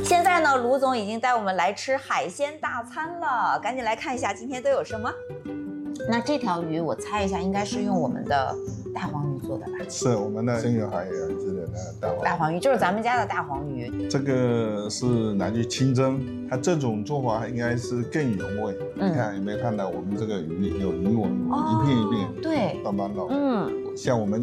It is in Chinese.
现在呢，卢总已经带我们来吃海鲜大餐了，赶紧来看一下今天都有什么。那这条鱼我猜一下，应该是用我们的大黄鱼做的吧？ 是我们的深有海盐制的那个大黄鱼就是咱们家的大黄鱼。 这个是拿去清蒸，它这种做法应该是更原味。你看有没有看到我们这个鱼有鱼纹，一片一片， 对， 慢慢捞。 嗯， 像我们